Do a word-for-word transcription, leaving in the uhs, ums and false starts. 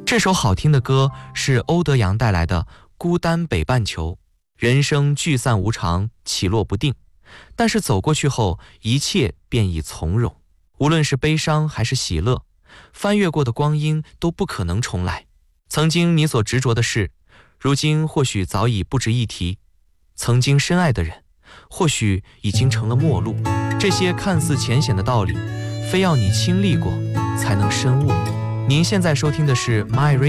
这首好听的歌是欧德阳带来的《孤单北半球》。人生聚散无常，起落不定，但是走过去后，一切便已从容。无论是悲伤还是喜乐，翻越过的光阴都不可能重来。曾经你所执着的事，如今或许早已不值一提。曾经深爱的人，或许已经成了陌路。这些看似浅显的道理，非要你亲历过才能深悟。您现在收听的是 My Radio。